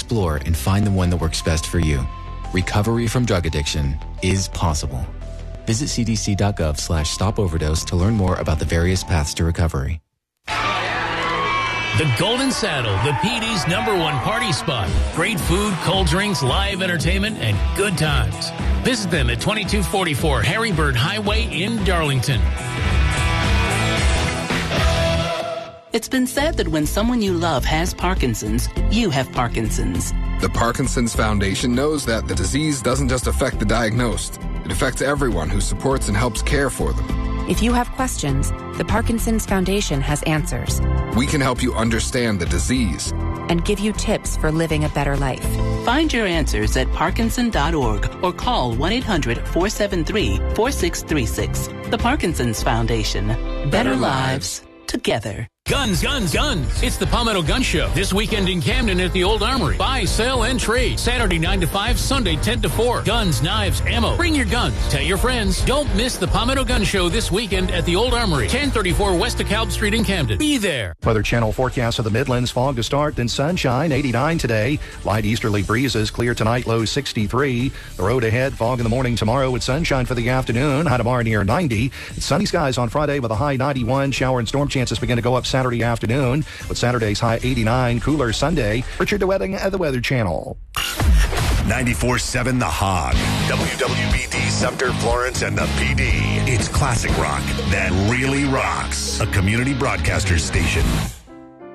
explore and find the one that works best for you. Recovery from drug addiction is possible. Visit cdc.gov/stopoverdose to learn more about the various paths to recovery. The Golden Saddle, the PD's #1 party spot. Great food, cold drinks, live entertainment, and good times. Visit them at 2244 Harrybird Highway in Darlington. It's been said that when someone you love has Parkinson's, you have Parkinson's. The Parkinson's Foundation knows that the disease doesn't just affect the diagnosed. It affects everyone who supports and helps care for them. If you have questions, the Parkinson's Foundation has answers. We can help you understand the disease and give you tips for living a better life. Find your answers at parkinson.org or call 1-800-473-4636. The Parkinson's Foundation. Better lives together. Guns, guns, guns. It's the Palmetto Gun Show. This weekend in Camden at the Old Armory. Buy, sell, and trade. Saturday 9 to 5, Sunday 10 to 4. Guns, knives, ammo. Bring your guns. Tell your friends. Don't miss the Palmetto Gun Show this weekend at the Old Armory. 1034 West DeKalb Street in Camden. Be there. Weather Channel forecast of the Midlands. Fog to start, then sunshine, 89 today. Light easterly breezes, clear tonight, low 63. The road ahead, fog in the morning tomorrow with sunshine for the afternoon. High tomorrow near 90. It's sunny skies on Friday with a high 91. Shower and storm chances begin to go up Saturday afternoon with Saturday's high 89. Cooler Sunday. Richard DeWetting at the Weather Channel. 94.7 The Hog. WWBD Sumter, Florence, and the PD. It's classic rock that really rocks. A community broadcaster station.